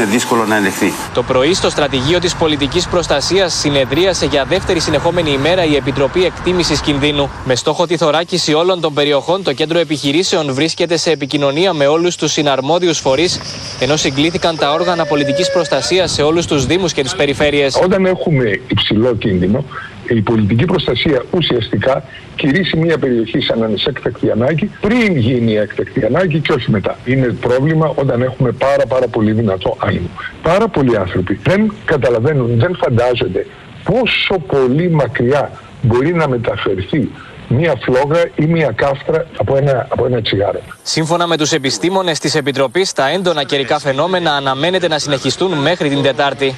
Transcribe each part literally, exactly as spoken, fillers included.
είναι δύσκολο να ελεγχθεί. Το πρωί στο στρατηγείο της πολιτικής προστασίας συνεδρίασε για δεύτερη συνεχόμενη ημέρα η Επιτροπή Εκτίμησης Κινδύνου. Με στόχο τη θωράκιση όλων των περιοχών, το κέντρο επιχειρήσεων βρίσκεται σε επικοινωνία με όλους τους συναρμόδιους φορείς, ενώ συγκλήθηκαν τα όργανα πολιτικής προστασίας σε όλους τους δήμους και τις περιφέρειες. Όταν έχουμε υψηλό κίνδυνο, η πολιτική προστασία ουσιαστικά κηρύσσει μια περιοχή σαν να είναι σε έκτακτη ανάγκη πριν γίνει η έκτακτη ανάγκη και όχι μετά. Είναι πρόβλημα όταν έχουμε πάρα πάρα πολύ δυνατό άνεμο. Πάρα πολλοί άνθρωποι δεν καταλαβαίνουν, δεν φαντάζονται πόσο πολύ μακριά μπορεί να μεταφερθεί μία φλόγα ή μία κάφτρα από ένα, από ένα τσιγάρο. Σύμφωνα με τους επιστήμονες της Επιτροπής, τα έντονα καιρικά φαινόμενα αναμένεται να συνεχιστούν μέχρι την Τετάρτη.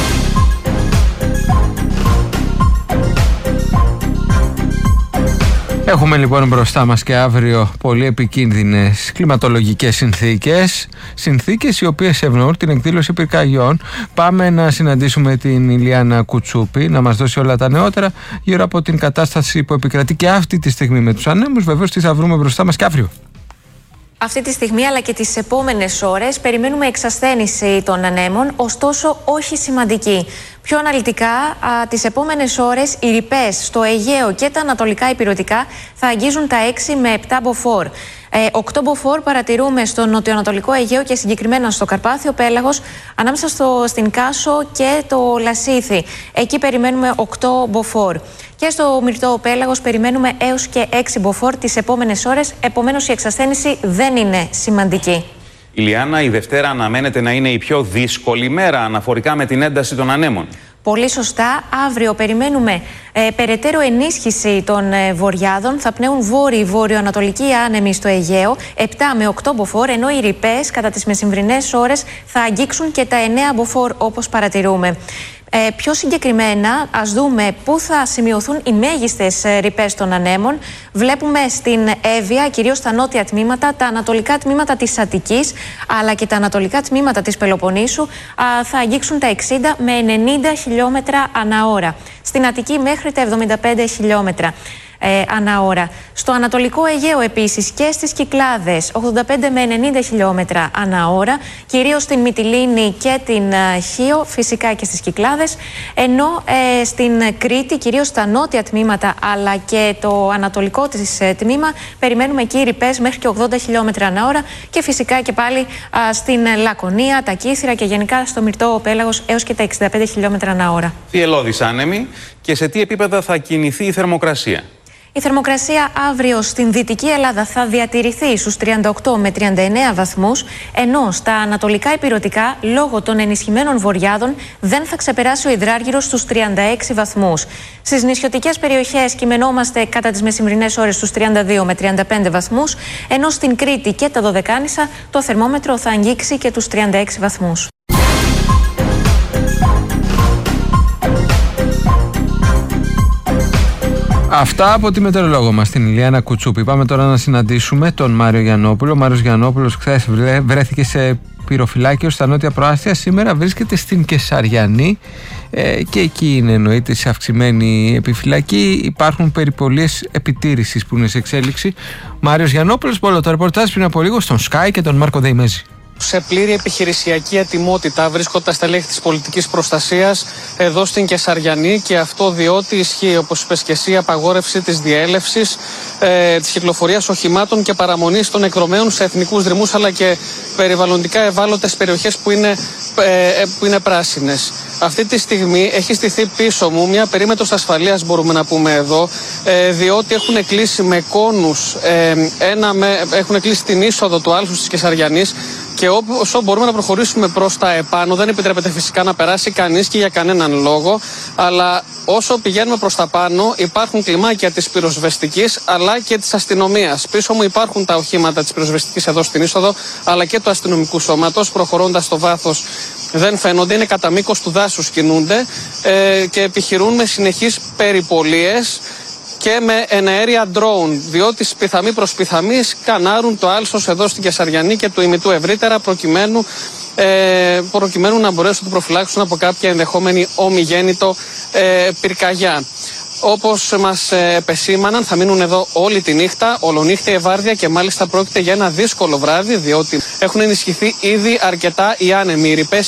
Έχουμε λοιπόν μπροστά μας και αύριο πολύ επικίνδυνες κλιματολογικές συνθήκες, συνθήκες οι οποίες ευνοούν την εκδήλωση πυρκαγιών. Πάμε να συναντήσουμε την Ηλιάνα Κουτσούπη να μας δώσει όλα τα νεότερα γύρω από την κατάσταση που επικρατεί και αυτή τη στιγμή με τους ανέμους. Βεβαίως τι θα βρούμε μπροστά μας και αύριο. Αυτή τη στιγμή αλλά και τις επόμενες ώρες περιμένουμε εξασθένηση των ανέμων, ωστόσο όχι σημαντική. Πιο αναλυτικά, α, τις επόμενες ώρες οι ρηπές στο Αιγαίο και τα ανατολικά ηπειρωτικά θα αγγίζουν τα έξι με επτά μποφόρ. Ε, οκτώ μποφόρ παρατηρούμε στο νοτιοανατολικό Αιγαίο και συγκεκριμένα στο Καρπάθιο Πέλαγος, ανάμεσα στο, στην Κάσο και το Λασίθι. Εκεί περιμένουμε οκτώ μποφόρ. Και στο Μυρτό Πέλαγος περιμένουμε έως και έξι μποφόρ τις επόμενες ώρες, επομένως η εξασθένηση δεν είναι σημαντική. Ηλιάνα, η Δευτέρα αναμένεται να είναι η πιο δύσκολη μέρα αναφορικά με την ένταση των ανέμων. Πολύ σωστά. Αύριο περιμένουμε ε, περαιτέρω ενίσχυση των ε, βορειάδων. Θα πνέουν βόρειοι βορειοανατολικοί άνεμοι στο Αιγαίο, επτά με οκτώ μποφόρ, ενώ οι ρηπές κατά τις μεσημβρινές ώρες θα αγγίξουν και τα εννέα μποφόρ όπως παρατηρούμε. Ε, πιο συγκεκριμένα, ας δούμε πού θα σημειωθούν οι μέγιστες ε, ρηπές των ανέμων. Βλέπουμε στην Εύβοια, κυρίως στα νότια τμήματα, τα ανατολικά τμήματα της Αττικής, αλλά και τα ανατολικά τμήματα της Πελοποννήσου α, θα αγγίξουν τα εξήντα με ενενήντα χιλιόμετρα ανά ώρα. Στην Αττική μέχρι τα εβδομήντα πέντε χιλιόμετρα. Ε, ανά ώρα. Στο Ανατολικό Αιγαίο επίσης και στις Κυκλάδες ογδόντα πέντε με ενενήντα χιλιόμετρα ανά ώρα, κυρίως στην Μυτιλήνη και την uh, Χίο, φυσικά και στις Κυκλάδες, ενώ ε, στην Κρήτη, κυρίως στα νότια τμήματα αλλά και το ανατολικό της ε, τμήμα, περιμένουμε εκεί ρηπές μέχρι και ογδόντα χιλιόμετρα ανά ώρα και φυσικά και πάλι uh, στην Λακωνία, τα Κύθυρα και γενικά στο Μυρτό Πέλαγος έως και τα εξήντα πέντε χιλιόμετρα ανά ώρα. Τι ελώδεις άνεμοι και σε τι επίπεδα θα κινηθεί η θερμοκρασία? Η θερμοκρασία αύριο στην Δυτική Ελλάδα θα διατηρηθεί στους τριάντα οκτώ με τριάντα εννέα βαθμούς, ενώ στα ανατολικά ηπειρωτικά, λόγω των ενισχυμένων βορειάδων, δεν θα ξεπεράσει ο υδράργυρος στους τριάντα έξι βαθμούς. Στις νησιωτικές περιοχές κειμενόμαστε κατά τις μεσημβρινές ώρες στους τριάντα δύο με τριάντα πέντε βαθμούς, ενώ στην Κρήτη και τα Δωδεκάνησα το θερμόμετρο θα αγγίξει και τους τριάντα έξι βαθμούς. Αυτά από τη μετεωρολόγο μας, την Ηλιάνα Κουτσούπη. Πάμε τώρα να συναντήσουμε τον Μάριο Γιαννόπουλο. Ο Μάριος Γιαννόπουλος χθες βρέθηκε σε πυροφυλάκιο στα νότια προάστια. Σήμερα βρίσκεται στην Κεσαριανή ε, και εκεί είναι εννοείται σε αυξημένη επιφυλακή. Υπάρχουν περιπολίες επιτήρησης που είναι σε εξέλιξη. Μάριος Γιαννόπουλος, όλο το ρεπορτάζ πριν από λίγο στον Sky και τον Μάρκο Δεϊμέζη. Σε πλήρη επιχειρησιακή ετοιμότητα βρίσκονται τα στελέχη της πολιτικής προστασίας εδώ στην Κεσαριανή, και αυτό διότι ισχύει, όπως είπες και εσύ, απαγόρευση της διέλευσης, ε, της κυκλοφορίας οχημάτων και παραμονής των εκδρομέων σε εθνικούς δρυμούς αλλά και περιβαλλοντικά ευάλωτες περιοχές που είναι, ε, που είναι πράσινες. Αυτή τη στιγμή έχει στηθεί πίσω μου μια περίμετρος ασφαλείας, μπορούμε να πούμε εδώ, ε, διότι έχουν κλείσει με κόνους, ε, ένα με, έχουν κλείσει την είσοδο του άλθους της Κεσαριανής, και όσο μπορούμε να προχωρήσουμε προς τα επάνω, δεν επιτρέπεται φυσικά να περάσει κανείς και για κανέναν λόγο, αλλά όσο πηγαίνουμε προς τα πάνω υπάρχουν κλιμάκια της πυροσβεστικής αλλά και της αστυνομίας. Πίσω μου υπάρχουν τα οχήματα της πυροσβεστικής εδώ στην είσοδο, αλλά και του αστυνομικού σώματος. Προχωρώντας στο βάθος δεν φαίνονται, είναι κατά μήκος του δάσους κινούνται ε, και επιχειρούν με συνεχείς περιπολίες και με εναέρια drone, διότι πιθαμή προς πιθαμή σκανάρουν το άλσος εδώ στην Κεσαριανή και του ημιτού ευρύτερα, προκειμένου, ε, προκειμένου να μπορέσουν να το προφυλάξουν από κάποια ενδεχόμενη ομιγέννητο ε, πυρκαγιά. Όπως μας επεσήμαναν, θα μείνουν εδώ όλη τη νύχτα, ολονύχτια η βάρδια, και μάλιστα πρόκειται για ένα δύσκολο βράδυ, διότι έχουν ενισχυθεί ήδη αρκετά οι άνεμοι. Οι ρηπές